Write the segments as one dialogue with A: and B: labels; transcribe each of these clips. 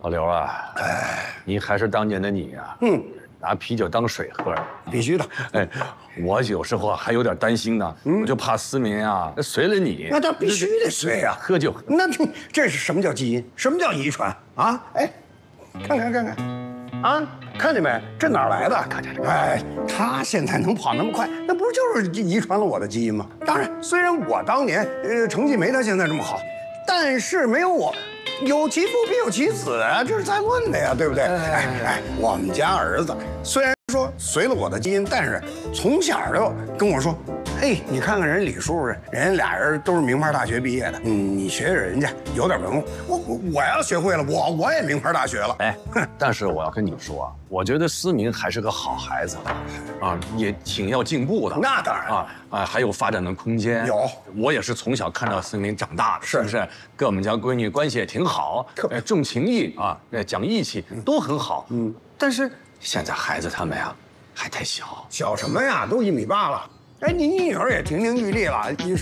A: 老刘啊，你还是当年的你啊，拿啤酒当水喝，
B: 必须的。
A: 哎，我有时候还有点担心呢，我就怕思明啊随了你。
B: 那他必须得随呀，
A: 喝酒。
B: 那这是什么叫基因？什么叫遗传啊？哎，看，啊，看见没？这哪儿来的？看见了。哎，他现在能跑那么快，那不就是遗传了我的基因吗？当然，虽然我当年成绩没他现在这么好，但是没有我。有其父必有其子啊，这是在问的呀，对不对？哎，我们家儿子虽然说随了我的基因，但是从小就跟我说，嘿，你看看人李叔，人家俩人都是名牌大学毕业的，你学学人家，有点文化。我要学会了，我也名牌大学了。
A: 哎，但是我要跟你说啊，我觉得思明还是个好孩子，啊，也挺要进步的。
B: 那当然
A: 还有发展的空间。有，我也是从小看到思明长大的，是不是？跟我们家闺女关系也挺好，重情义啊，讲义气都很好。但是现在孩子他们呀，还太小。
B: 小什么呀？都1.8米了。哎，你女儿也亭亭玉立了，你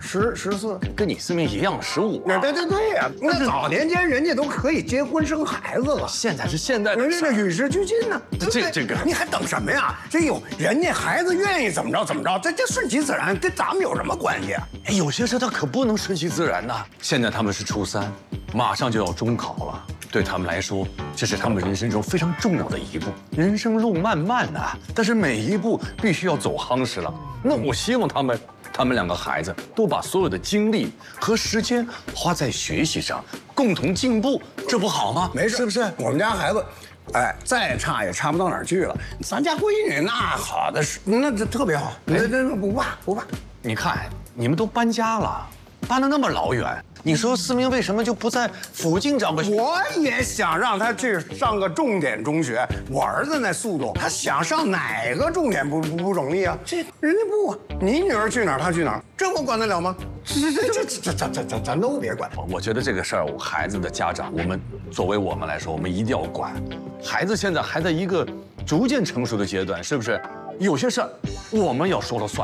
B: 14，
A: 跟你思明一样15。
B: 对呀，那早年间人家都可以结婚生孩子了，
A: 现在是现在的，
B: 人家与时俱进呢。
A: 这个，
B: 你还等什么呀？人家孩子愿意怎么着，这顺其自然，跟咱们有什么关系啊？
A: 哎，有些事他可不能顺其自然呐。现在他们是初3，马上就要中考了。对他们来说，这是他们人生中非常重要的一步。人生路漫漫呐，但是每一步必须要走夯实了。那我希望他们2个孩子都把所有的精力和时间花在学习上，共同进步，这不好吗？
B: 没事，是不是？我们家孩子，哎，再差也差不到哪儿去了。咱家闺女那好的是，那这特别好，那不怕。
A: 你看，你们都搬家了，搬得那么老远。你说思明为什么就不在附近找个？
B: 我也想让他去上个重点中学。我儿子那速度，他想上哪个重点不容易啊？这人家不啊，你女儿去哪儿他去哪儿，这我管得了吗？这咱都别管。
A: 我觉得这个事儿，孩子的家长，作为我们来说，我们一定要管。孩子现在还在一个逐渐成熟的阶段，是不是？有些事儿我们要说了算。